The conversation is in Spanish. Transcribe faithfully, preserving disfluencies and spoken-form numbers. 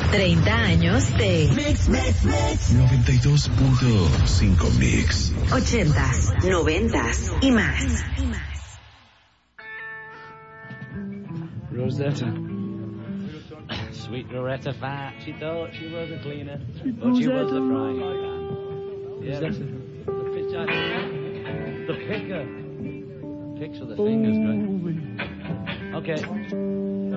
treinta años de Mix, Mix, Mix. noventa y dos punto cinco Mix. ochentas, noventas y más. Rosetta. Sweet Rosetta fat. She thought she was a cleaner, but she was a frying pan. Yeah, the, the pitch, the picker. Picks with the fingers, great. Okay.